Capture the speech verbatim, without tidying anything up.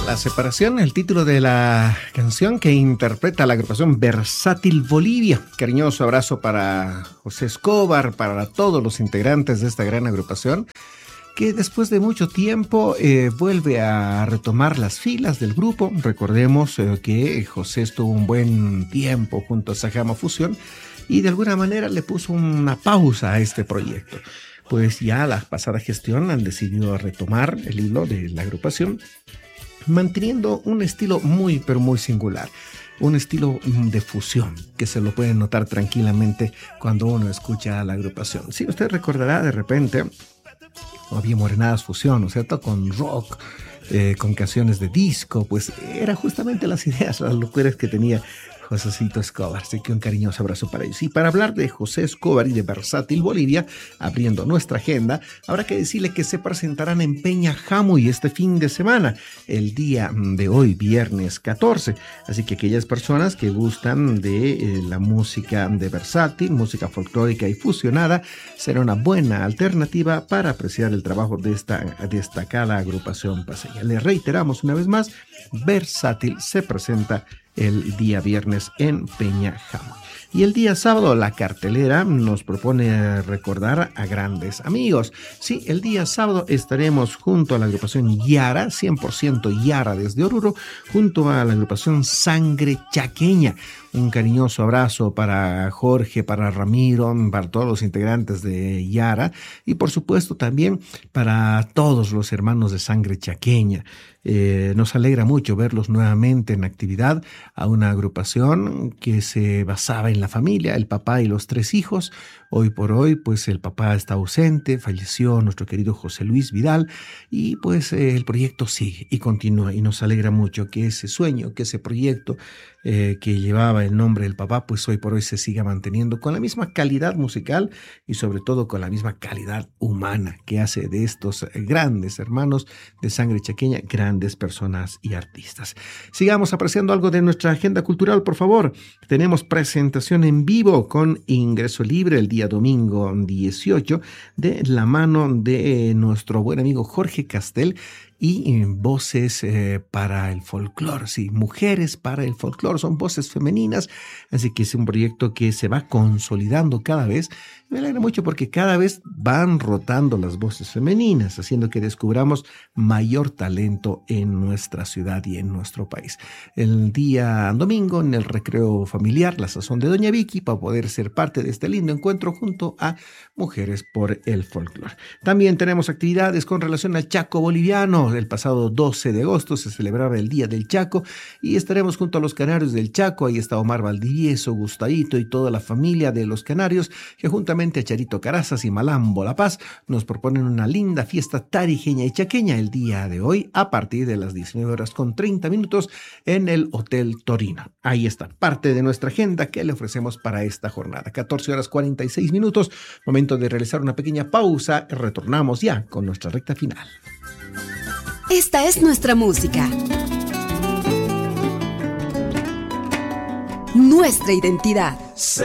La separación, el título de la canción que interpreta la agrupación Versátil Bolivia. Cariñoso abrazo para José Escobar, para todos los integrantes de esta gran agrupación, que después de mucho tiempo eh, vuelve a retomar las filas del grupo. Recordemos eh, que José estuvo un buen tiempo junto a Sajama Fusión y de alguna manera le puso una pausa a este proyecto. Pues ya la pasada gestión han decidido retomar el hilo de la agrupación, manteniendo un estilo muy pero muy singular, un estilo de fusión que se lo puede notar tranquilamente cuando uno escucha a la agrupación. Sí, usted recordará de repente, había Morenadas Fusión, ¿no es cierto?, con rock, eh, con canciones de disco, pues era justamente las ideas, las locuras que tenía Josecito Escobar. Así que un cariñoso abrazo para ellos. Y para hablar de José Escobar y de Versátil Bolivia, abriendo nuestra agenda, habrá que decirle que se presentarán en Peña Jamuy este fin de semana, el día de hoy, viernes catorce. Así que aquellas personas que gustan de eh, la música de Versátil, música folclórica y fusionada, será una buena alternativa para apreciar el trabajo de esta destacada agrupación paseña. Les reiteramos una vez más, Versátil se presenta el día viernes en Peña Jamuy. Y el día sábado la cartelera nos propone recordar a grandes amigos. Sí, el día sábado estaremos junto a la agrupación Yara, cien por ciento Yara desde Oruro, junto a la agrupación Sangre Chaqueña. Un cariñoso abrazo para Jorge, para Ramiro, para todos los integrantes de Yara y por supuesto también para todos los hermanos de Sangre Chaqueña. Eh, nos alegra mucho verlos nuevamente en actividad, a una agrupación que se basaba en la familia, el papá y los tres hijos. Hoy por hoy, pues el papá está ausente, falleció nuestro querido José Luis Vidal y pues eh, el proyecto sigue y continúa y nos alegra mucho que ese sueño, que ese proyecto eh, que llevaba el nombre del papá, pues hoy por hoy se siga manteniendo con la misma calidad musical y sobre todo con la misma calidad humana que hace de estos grandes hermanos de Sangre Chaqueña grandes personas y artistas. Sigamos apreciando algo de nuestra agenda cultural, por favor. Tenemos presentación en vivo con ingreso libre el día domingo dieciocho de la mano de eh, nuestro buen amigo Jorge Castel y eh, voces eh, para el folclore, sí, mujeres para el folclore, son voces femeninas, así que es un proyecto que se va consolidando cada vez. Me alegra mucho porque cada vez van rotando las voces femeninas, haciendo que descubramos mayor talento en nuestra ciudad y en nuestro país. El día domingo, en el recreo familiar, la sazón de Doña Vicky, para poder ser parte de este lindo encuentro junto a Mujeres por el Folclore. También tenemos actividades con relación al Chaco boliviano. El pasado doce de agosto se celebraba el Día del Chaco y estaremos junto a los canarios del Chaco. Ahí está Omar Valdivieso, Gustavito y toda la familia de los canarios que juntamente a Charito Carazas y Malambo La Paz nos proponen una linda fiesta tarijeña y chaqueña el día de hoy a partir de las diecinueve horas con treinta minutos en el Hotel Torino. Ahí está parte de nuestra agenda que le ofrecemos para esta jornada. catorce horas cuarenta y seis minutos, momento de realizar una pequeña pausa. Retornamos ya con nuestra recta final. Esta es nuestra música, nuestra identidad.